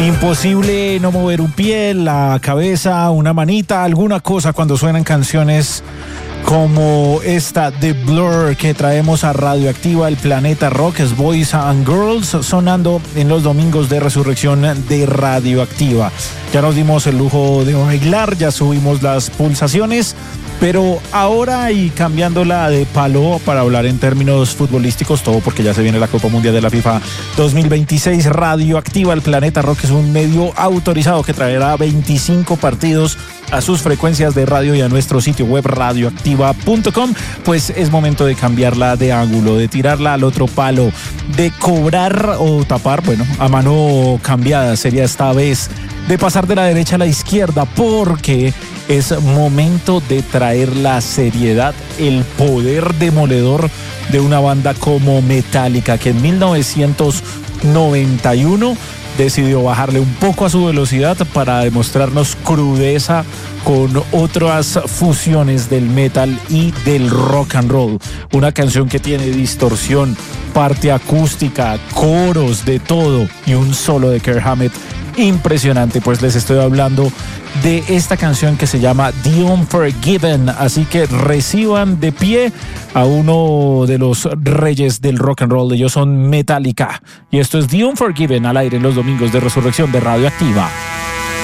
Imposible no mover un pie, la cabeza, una manita, alguna cosa cuando suenan canciones como esta de Blur que traemos a Radioactiva, el Planeta Rock, es Boys and Girls, sonando en los domingos de resurrección de Radioactiva. Ya nos dimos el lujo de bailar, ya subimos las pulsaciones, pero ahora, y cambiándola de palo para hablar en términos futbolísticos, todo porque ya se viene la Copa Mundial de la FIFA 2026, Radioactiva, el Planeta Rock es un medio autorizado que traerá 25 partidos a sus frecuencias de radio y a nuestro sitio web radioactiva.com. Pues es momento de cambiarla de ángulo, de tirarla al otro palo, de cobrar o tapar, bueno, a mano cambiada sería esta vez, de pasar de la derecha a la izquierda, porque es momento de traer la seriedad, el poder demoledor de una banda como Metallica, que en 1991 decidió bajarle un poco a su velocidad para demostrarnos crudeza con otras fusiones del metal y del rock and roll. Una canción que tiene distorsión, parte acústica, coros, de todo, y un solo de Kirk Hammett impresionante. Pues les estoy hablando de esta canción que se llama The Unforgiven, así que reciban de pie a uno de los reyes del rock and roll. Ellos son Metallica y esto es The Unforgiven, al aire en los domingos de resurrección de Radioactiva.